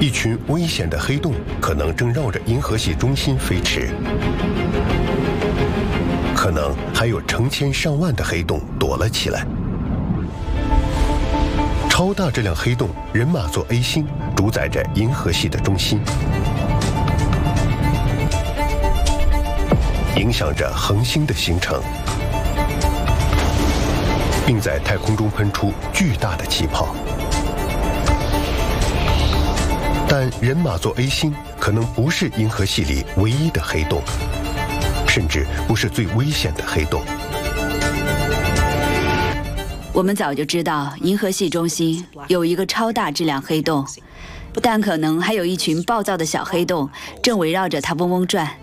一群危险的黑洞可能正绕着银河系中心飞驰，可能还有成千上万的黑洞躲了起来。超大质量黑洞人马座 A 星主宰着银河系的中心，影响着恒星的形成，并在太空中喷出巨大的气泡。但人马座 A 星可能不是银河系里唯一的黑洞，甚至不是最危险的黑洞。 我们早就知道银河系中心有一个超大质量黑洞，但可能还有一群暴躁的小黑洞正围绕着它嗡嗡转。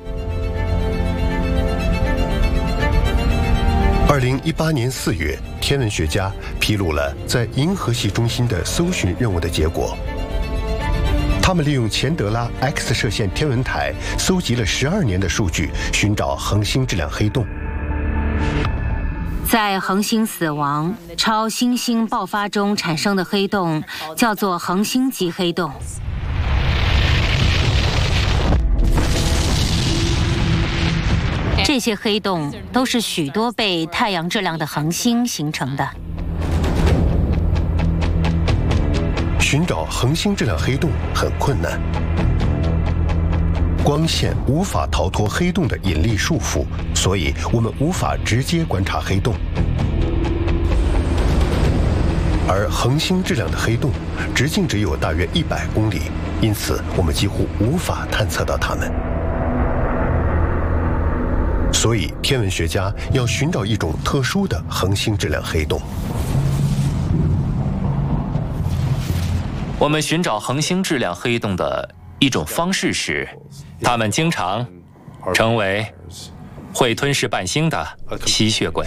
2018年4月，天文学家披露了在银河系中心的搜寻任务的结果。他们利用钱德拉 X 射线天文台搜集了12年的数据，寻找恒星质量黑洞。 在恒星死亡、超新星爆发中产生的黑洞叫做恒星级黑洞。这些黑洞都是许多被太阳质量的恒星形成的。 寻找恒星质量黑洞很困难，光线无法逃脱黑洞的引力束缚，所以我们无法直接观察黑洞。而恒星质量的黑洞直径只有大约100公里，因此我们几乎无法探测到它们。所以天文学家要寻找一种特殊的恒星质量黑洞。 我们寻找恒星质量黑洞的一种方式是，它们经常称为会吞噬伴星的吸血鬼。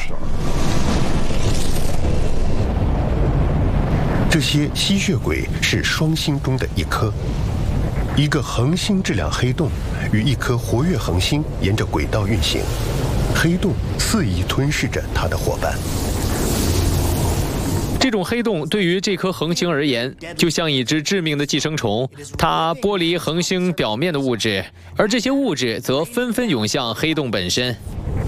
这些吸血鬼是双星中的一颗，一个恒星质量黑洞与一颗活跃恒星沿着轨道运行，黑洞肆意吞噬着它的伙伴。 这种黑洞对于这颗恒星而言，就像一只致命的寄生虫，它剥离恒星表面的物质，而这些物质则纷纷涌向黑洞本身。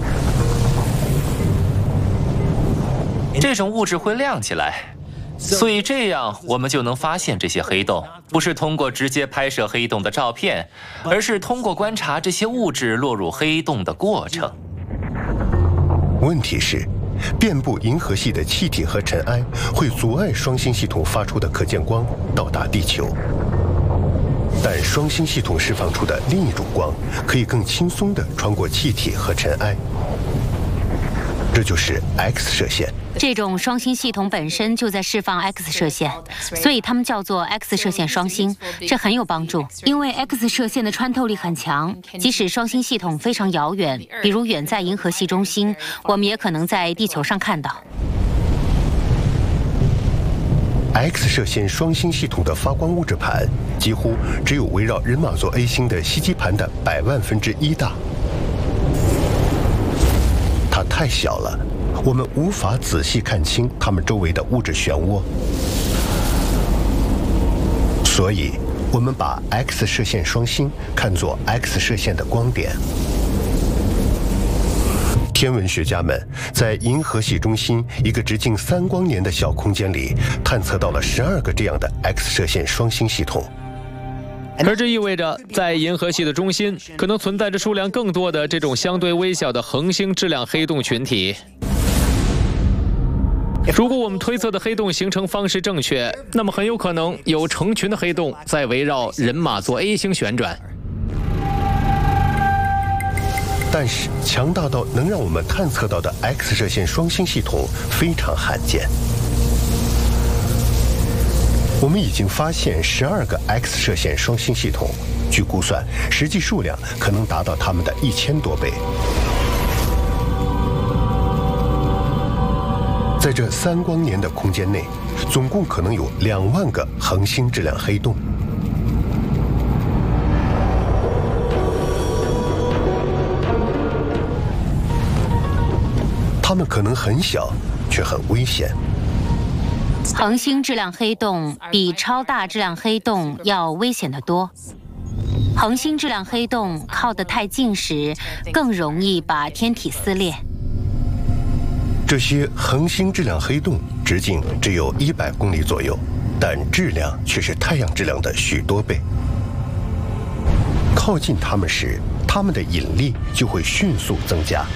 这种物质会亮起来，所以这样我们就能发现这些黑洞，不是通过直接拍摄黑洞的照片，而是通过观察这些物质落入黑洞的过程。 问题是，遍布银河系的气体和尘埃会阻碍双星系统发出的可见光到达地球，但双星系统释放出的另一种光可以更轻松地穿过气体和尘埃，这就是 X 射线。 这种双星系统本身就在释放 X 射线，所以它们叫做 X 射线双星。这很有帮助，因为 X 射线的穿透力很强，即使双星系统非常遥远，比如远在银河系中心，我们也可能在地球上看到。 X 射线双星系统的发光物质盘几乎只有围绕人马座 A 星的吸积盘的100万分之一大，它太小了，我们无法仔细看清它们周围的物质漩涡，所以我们把 X 射线双星看作 X 射线的光点。天文学家们在银河系中心一个直径3光年的小空间里探测到了12个这样的 X 射线双星系统。 而这意味着，在银河系的中心可能存在着数量更多的这种相对微小的恒星质量黑洞群体。如果我们推测的黑洞形成方式正确，那么很有可能有成群的黑洞在围绕人马座 A 星旋转。 但是强大到能让我们探测到的 X 射线双星系统非常罕见。我们已经发现12个 X 射线双星系统，据估算，实际数量可能达到它们的1000多倍。在这3光年的空间内，总共可能有2万个恒星质量黑洞。它们可能很小，却很危险。 恒星质量黑洞比超大质量黑洞要危险得多。恒星质量黑洞靠得太近时，更容易把天体撕裂。 这些恒星质量黑洞直径只有100公里左右，但质量却是太阳质量的许多倍。靠近它们时，它们的引力就会迅速增加。